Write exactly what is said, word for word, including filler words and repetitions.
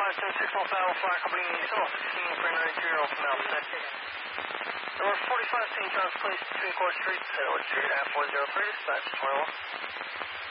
five ten six one five flight company seven sixteen for nine zero from Alpha. Number forty-five Saint John's Place, Twin Court Street, Sailor Street, at four zero three, dispatch tomorrow.